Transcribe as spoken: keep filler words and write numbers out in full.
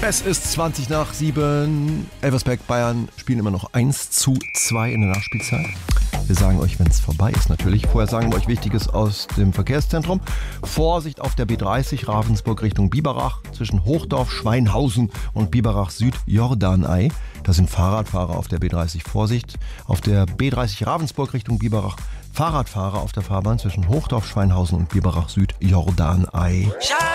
Es ist zwanzig nach sieben. Elversberg Bayern spielen immer noch eins zu zwei in der Nachspielzeit. Wir sagen euch, wenn es vorbei ist natürlich. Vorher sagen wir euch Wichtiges aus dem Verkehrszentrum. Vorsicht auf der B dreißig Ravensburg Richtung Biberach zwischen Hochdorf, Schweinhausen und Biberach Süd Jordanei. Da sind Fahrradfahrer auf der B dreißig. Vorsicht auf der B dreißig Ravensburg Richtung Biberach. Fahrradfahrer auf der Fahrbahn zwischen Hochdorf, Schweinhausen und Biberach Süd Jordanei.